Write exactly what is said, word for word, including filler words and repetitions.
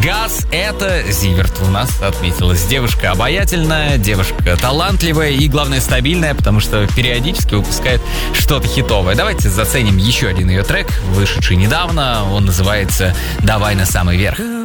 Газ — это Зиверт у нас отметилась. Девушка обаятельная, девушка талантливая и, главное, стабильная, потому что периодически выпускает что-то хитовое. Давайте заценим еще один ее трек, вышедший недавно. Он называется «Давай на самый верх».